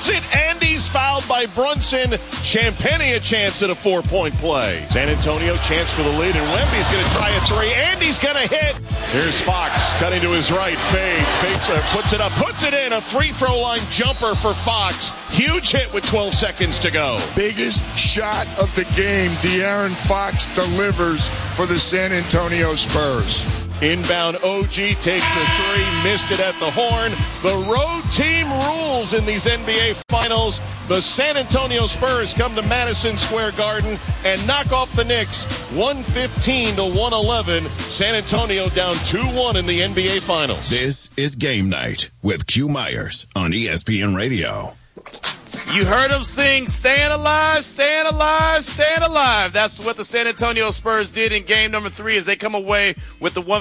it, and he's fouled by Brunson. Champagnie a chance at a 4-point play. San Antonio chance for the lead, and Wemby's going to try a three, and he's going to hit. Here's Fox cutting to his right. Fades, puts it up, puts it in. A free throw line jumper for Fox. Huge hit with 12 seconds to go. Biggest shot of the game. De'Aaron Fox delivers for the San Antonio Spurs. Inbound OG takes the three, missed it at the horn. The road team rules in these NBA Finals. The San Antonio Spurs come to Madison Square Garden and knock off the Knicks 115-111. San Antonio down 2-1 in the NBA Finals. This is Game Night with Q Myers on ESPN Radio. You heard him sing, "Staying alive, staying alive, staying alive." That's what the San Antonio Spurs did in game number 3 as they come away with the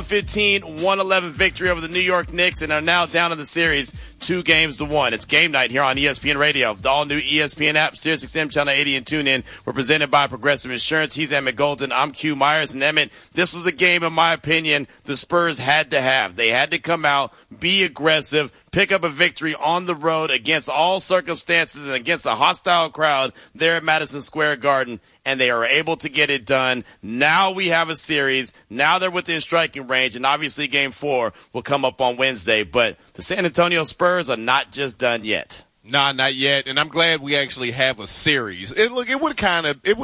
115-111 victory over the New York Knicks and are now down in the series 2-1. It's Game Night here on ESPN Radio. The all-new ESPN app, SiriusXM Channel 80 and TuneIn. We're presented by Progressive Insurance. He's Emmett Golden. I'm Q Myers. And Emmett, this was a game, in my opinion, the Spurs had to have. They had to come out, be aggressive, pick up a victory on the road against all circumstances and against a hostile crowd there at Madison Square Garden, and they are able to get it done. Now we have a series. Now they're within striking range, and obviously Game 4 will come up on Wednesday. But the San Antonio Spurs are not just done yet. Nah, not yet, and I'm glad we actually have a series. It would kind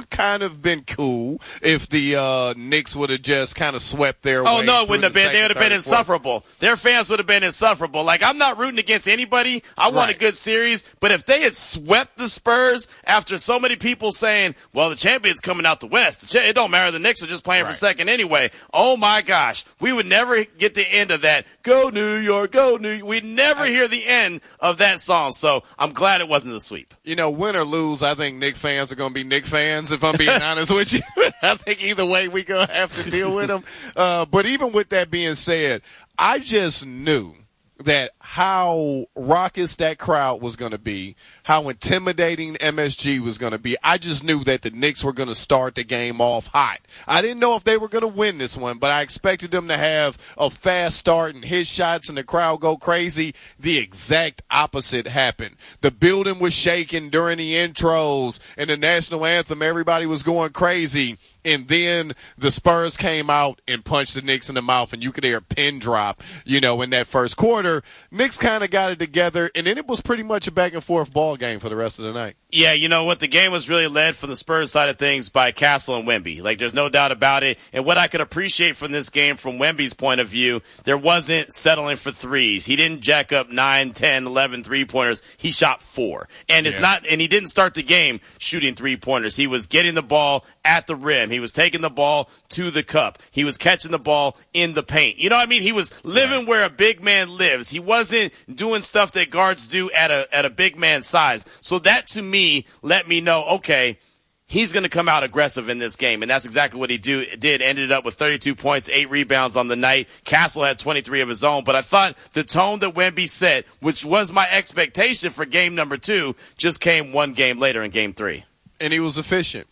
of been cool if the Knicks would have just kind of swept their way. Oh no, it wouldn't have been. They would have been 4th. insufferable. Their fans would have been insufferable. Like, I'm not rooting against anybody. I want a good series, but if they had swept the Spurs after so many people saying, "Well, the champion's coming out the West," it don't matter. The Knicks are just playing for second anyway. Oh my gosh, we would never get the end of that. Go New York, go New York. We'd never hear the end of that song. So I'm glad it wasn't a sweep. You know, win or lose, I think Knicks fans are going to be Knicks fans, if I'm being honest with you. I think either way we're going to have to deal with them. But even with that being said, I just knew that how raucous that crowd was going to be, how intimidating MSG was going to be. I just knew that the Knicks were going to start the game off hot. I didn't know if they were going to win this one, but I expected them to have a fast start and hit shots and the crowd go crazy. The exact opposite happened. The building was shaking during the intros and the national anthem. Everybody was going crazy. And then the Spurs came out and punched the Knicks in the mouth, and you could hear a pin drop, in that first quarter. Knicks kind of got it together, and then it was pretty much a back-and-forth ball game for the rest of the night. Yeah, you know what? The game was really led from the Spurs side of things by Castle and Wemby. Like, there's no doubt about it. And what I could appreciate from this game from Wemby's point of view, there wasn't settling for threes. He didn't jack up 9, 10, 11 three-pointers. He shot 4. And and he didn't start the game shooting three-pointers. He was getting the ball at the rim. He was taking the ball to the cup. He was catching the ball in the paint. You know what I mean? He was living where a big man lives. He wasn't doing stuff that guards do at a big man's size. So that, to me, let me know, okay, he's going to come out aggressive in this game, and that's exactly what he did. Ended up with 32 points, 8 rebounds on the night. Castle had 23 of his own, but I thought the tone that Wemby set, which was my expectation for game number 2, just came one game later in game 3. And he was efficient.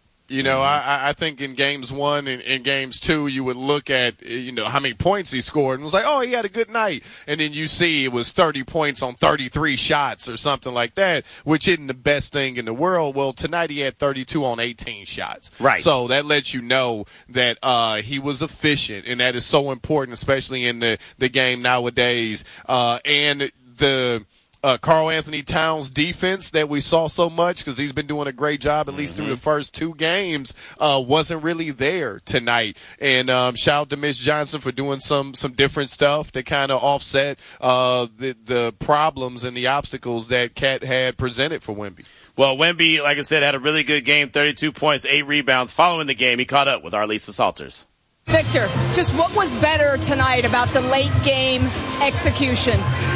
I think in games 1 and in games 2, you would look at, how many points he scored and was like, oh, he had a good night. And then you see it was 30 points on 33 shots or something like that, which isn't the best thing in the world. Well, tonight he had 32 on 18 shots. Right. So that lets you know that he was efficient, and that is so important, especially in the game nowadays. And the Karl Anthony Towns defense that we saw so much, because he's been doing a great job at least through the first 2 games, wasn't really there tonight. And shout out to Mitch Johnson for doing some different stuff to kind of offset the problems and the obstacles that Cat had presented for Wemby. Well, Wemby, like I said, had a really good game, 32 points, 8 rebounds. Following the game, he caught up with Arlisa Salters. Victor, just what was better tonight about the late game execution?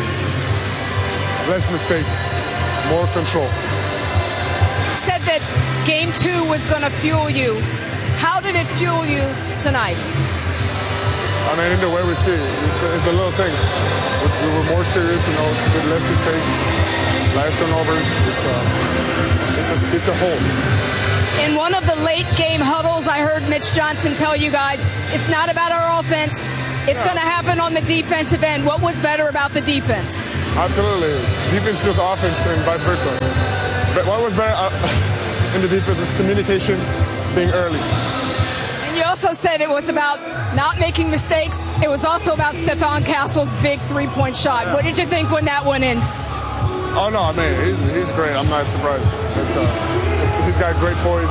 Less mistakes, more control. Said that game 2 was going to fuel you. How did it fuel you tonight? I mean, in the way we see it, it's the little things. We were more serious, with less mistakes, less turnovers. It's a whole. In one of the late game huddles, I heard Mitch Johnson tell you guys, it's not about our offense. It's going to happen on the defensive end. What was better about the defense? Absolutely. Defense feels offense and vice versa. what was better in the defense was communication, being early. And you also said it was about not making mistakes. It was also about Stephon Castle's big three-point shot. What did you think when that went in? Oh, no, man, he's great. I'm not surprised. He's got great poise.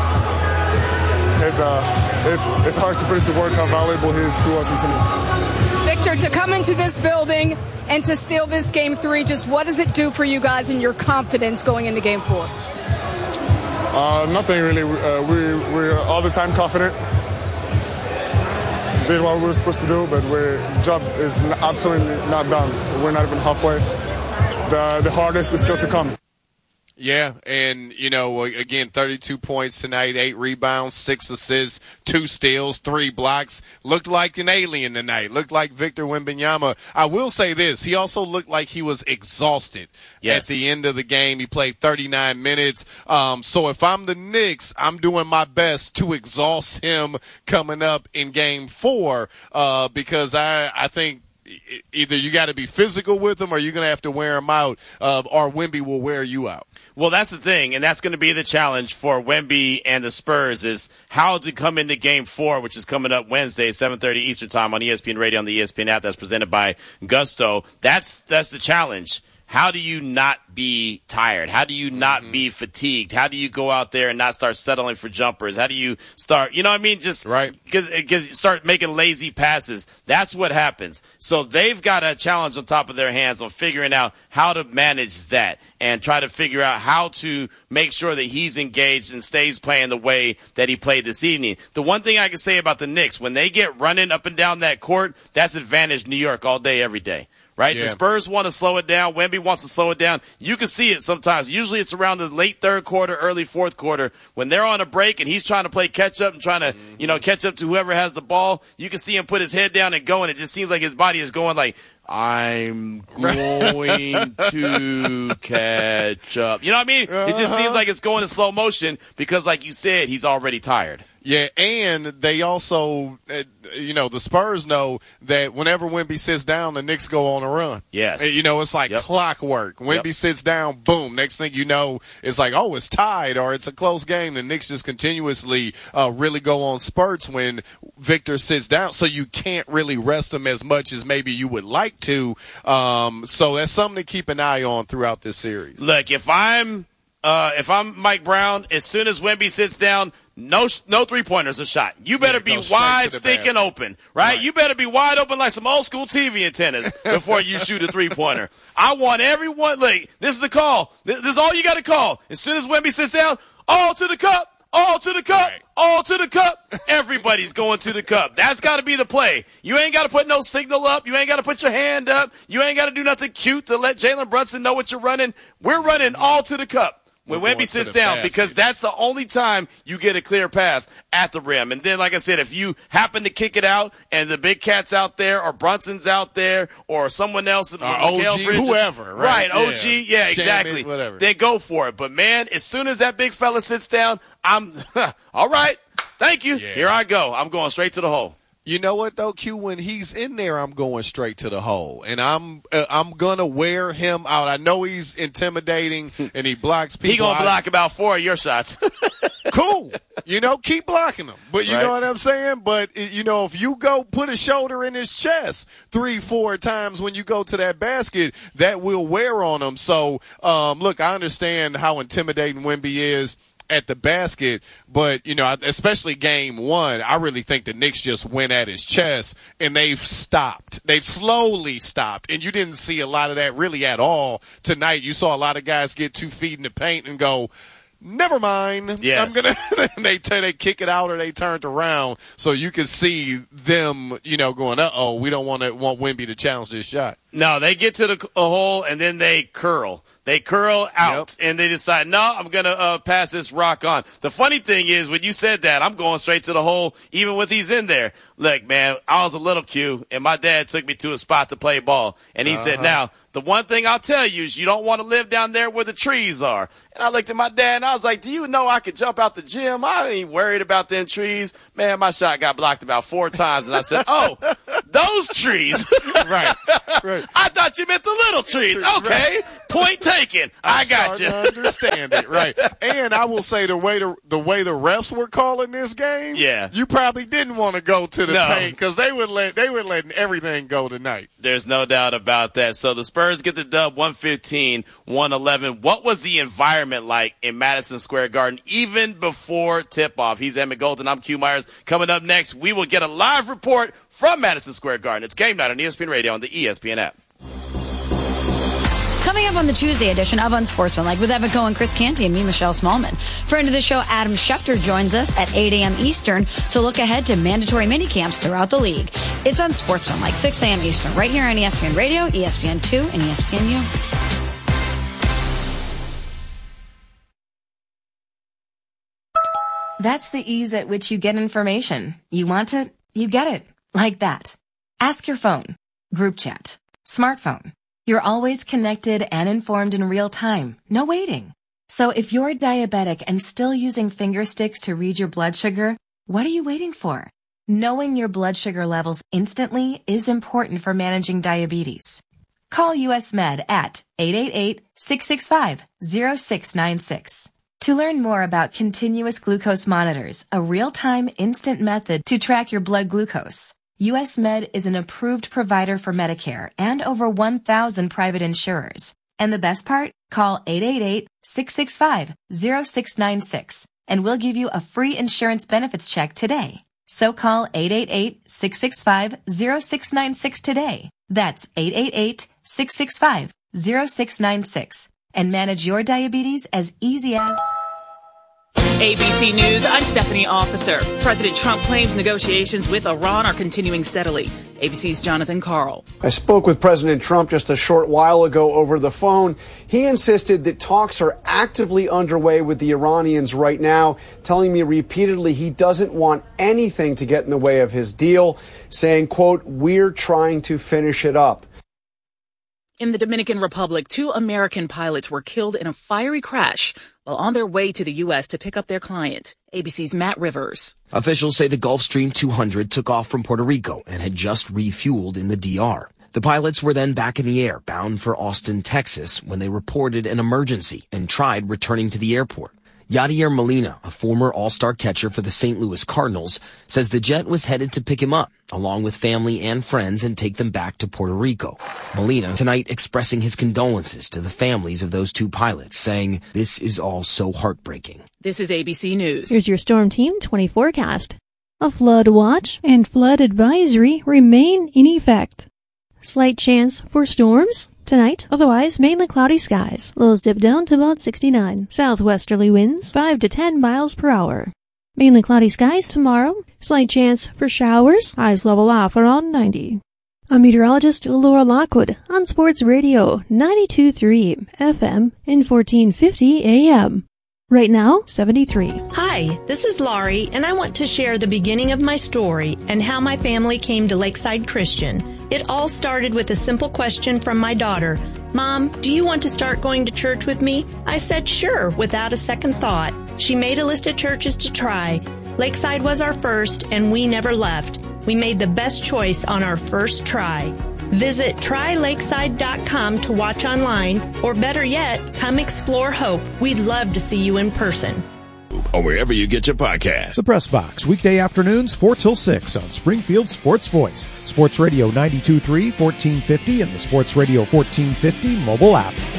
It's hard to put into words how valuable he is to us and to me. Victor, to come into this building and to steal this Game 3, just what does it do for you guys and your confidence going into Game 4? Nothing really. We're all the time confident. Did what we were supposed to do, but our job is absolutely not done. We're not even halfway. The hardest is still to come. Yeah, and, again, 32 points tonight, 8 rebounds, 6 assists, 2 steals, 3 blocks. Looked like an alien tonight. Looked like Victor Wembanyama. I will say this. He also looked like he was exhausted at the end of the game. He played 39 minutes. So if I'm the Knicks, I'm doing my best to exhaust him coming up in Game 4 because I think either you got to be physical with him or you're going to have to wear him out or Wemby will wear you out. Well, that's the thing, and that's going to be the challenge for Wemby and the Spurs is how to come into Game 4, which is coming up Wednesday, 7:30 Eastern Time on ESPN Radio on the ESPN app that's presented by Gusto. That's the challenge. How do you not be tired? How do you not be fatigued? How do you go out there and not start settling for jumpers? How do you start, just right. Because start making lazy passes. That's what happens. So they've got a challenge on top of their hands on figuring out how to manage that and try to figure out how to make sure that he's engaged and stays playing the way that he played this evening. The one thing I can say about the Knicks, when they get running up and down that court, that's advantage New York all day, every day. Right? Yeah. The Spurs want to slow it down. Wemby wants to slow it down. You can see it sometimes. Usually it's around the late third quarter, early fourth quarter. When they're on a break and he's trying to play catch up and trying to, catch up to whoever has the ball, you can see him put his head down and go, and it just seems like his body is going like, I'm going to catch up. You know what I mean? It just seems like it's going in slow motion because, like you said, he's already tired. Yeah, and they also, the Spurs know that whenever Wemby sits down, the Knicks go on a run. Yes. It's like clockwork. Wemby sits down, boom. Next thing you know, it's like, oh, it's tied or it's a close game. The Knicks just continuously really go on spurts when Victor sits down, so you can't really rest him as much as maybe you would like to. So that's something to keep an eye on throughout this series. Look, if I'm Mike Brown, as soon as Wemby sits down, no three-pointers are shot. You better be wide, stinking open, right? You better be wide open like some old school TV antennas before you shoot a three-pointer. I want everyone, this is the call. This is all you got to call. As soon as Wemby sits down, all to the cup. All to the cup, all to the cup. Everybody's going to the cup. That's got to be the play. You ain't got to put no signal up. You ain't got to put your hand up. You ain't got to do nothing cute to let Jalen Brunson know what you're running. We're running all to the cup when Wemby sits down because that's the only time you get a clear path at the rim. And then, like I said, if you happen to kick it out and the big cat's out there or Brunson's out there or someone else, or OG, Bridges, whoever, right? OG, yeah, exactly. Whatever. Then go for it. But, man, as soon as that big fella sits down, I'm all right. Thank you. Yeah. Here I go. I'm going straight to the hole. You know what though, Q? When he's in there, I'm going straight to the hole, and I'm gonna wear him out. I know he's intimidating, and he blocks people. He gonna block about 4 of your shots. Cool. Keep blocking him. But you know what I'm saying? But, if you go put a shoulder in his chest 3-4 times when you go to that basket, that will wear on him. So, look, I understand how intimidating Wemby is at the basket, but, especially game 1, I really think the Knicks just went at his chest and they've stopped. They've slowly stopped. And you didn't see a lot of that really at all tonight. You saw a lot of guys get 2 feet in the paint and go, never mind. Yes. They kick it out or they turned around. So you can see them, going, we don't want Wemby to challenge this shot. No, they get to the hole and then they curl. They curl out, and they decide, no, I'm going to pass this rock on. The funny thing is, when you said that, I'm going straight to the hole, even when he's in there. Look, man, I was a little Q, and my dad took me to a spot to play ball. And he said, now, the one thing I'll tell you is you don't want to live down there where the trees are. And I looked at my dad, and I was like, do you know I could jump out the gym? I ain't worried about them trees. Man, my shot got blocked about 4 times. And I said, oh, those trees. Right. I thought you meant the little trees. Okay, point taken. I got you. Understand it, right? And I will say the way the refs were calling this game, you probably didn't want to go to the paint because they were letting everything go tonight. There's no doubt about that. So the Spurs get the dub 115-111. What was the environment like in Madison Square Garden even before tip-off? He's Emmett Golden. I'm Q Myers. Coming up next, we will get a live report from Madison Square Garden. It's Game Night on ESPN Radio on the ESPN app. Coming up on the Tuesday edition of Unsportsmanlike with Evan Cohen, Chris Canty, and me, Michelle Smallman. Friend of the show, Adam Schefter, joins us at 8 a.m. Eastern to look ahead to mandatory minicamps throughout the league. It's Unsportsmanlike, 6 a.m. Eastern, right here on ESPN Radio, ESPN2, and ESPNU. That's the ease at which you get information. You want it, you get it. Like that. Ask your phone. Group chat. Smartphone. You're always connected and informed in real time. No waiting. So if you're diabetic and still using finger sticks to read your blood sugar, what are you waiting for? Knowing your blood sugar levels instantly is important for managing diabetes. Call US Med at 888-665-0696. To learn more about continuous glucose monitors, a real-time instant method to track your blood glucose, US Med is an approved provider for Medicare and over 1,000 private insurers. And the best part? Call 888-665-0696 and we'll give you a free insurance benefits check today. So call 888-665-0696 today. That's 888-665-0696 and manage your diabetes as easy as... ABC News, I'm Stephanie Officer. President Trump claims negotiations with Iran are continuing steadily. ABC's Jonathan Karl. I spoke with President Trump just a short while ago over the phone. He insisted that talks are actively underway with the Iranians right now, telling me repeatedly he doesn't want anything to get in the way of his deal, saying, quote, "We're trying to finish it up." In the Dominican Republic, 2 American pilots were killed in a fiery crash while on their way to the U.S. to pick up their client. ABC's Matt Rivers. Officials say the Gulfstream 200 took off from Puerto Rico and had just refueled in the DR. The pilots were then back in the air, bound for Austin, Texas, when they reported an emergency and tried returning to the airport. Yadier Molina, a former all-star catcher for the St. Louis Cardinals, says the jet was headed to pick him up, along with family and friends, and take them back to Puerto Rico. Molina tonight expressing his condolences to the families of those 2 pilots, saying, "This is all so heartbreaking." This is ABC News. Here's your Storm Team 20 forecast. A flood watch and flood advisory remain in effect. Slight chance for storms tonight, otherwise mainly cloudy skies. Lows dip down to about 69. Southwesterly winds 5 to 10 miles per hour. Mainly cloudy skies tomorrow. Slight chance for showers. Highs level off around 90. I'm meteorologist Laura Lockwood on Sports Radio 92.3 FM and 1450 AM. Right now, 73. Hi, this is Laurie, and I want to share the beginning of my story and how my family came to Lakeside Christian. It all started with a simple question from my daughter. "Mom, do you want to start going to church with me?" I said sure, without a second thought. She made a list of churches to try. Lakeside was our first, and we never left. We made the best choice on our first try. Visit trylakeside.com to watch online, or better yet, come explore Hope. We'd love to see you in person. Or wherever you get your podcasts. The Press Box, weekday afternoons 4 till 6 on Springfield Sports Voice, Sports Radio 92.3, 1450, and the Sports Radio 1450 mobile app.